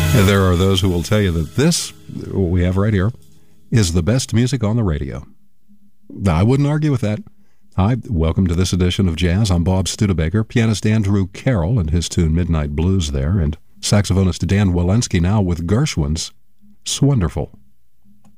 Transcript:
There are those who will tell you that this, what we have right here, is the best music on the radio. I wouldn't argue with that. Hi, welcome to this edition of Jazz. I'm Bob Studebaker, pianist Andrew Carroll and his tune Midnight Blues there, and saxophonist Dan Walensky now with Gershwin's Swonderful.